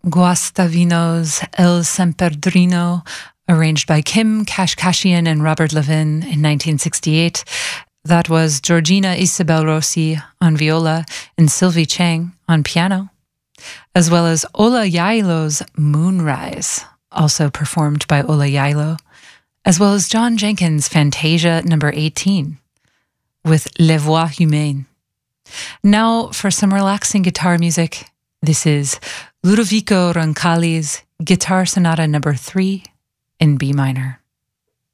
Guastavino's El Semperdrino, arranged by Kim Kashkashian and Robert Levin in 1968. That was Georgina Isabel Rossi on viola and Sylvie Chang on piano, as well as Ola Yailo's Moonrise, also performed by Ola Yailo, as well as John Jenkins' Fantasia No. 18 with Les Voix Humaines. Now for some relaxing guitar music, this is Ludovico Roncalli's Guitar Sonata No. 3 in B minor.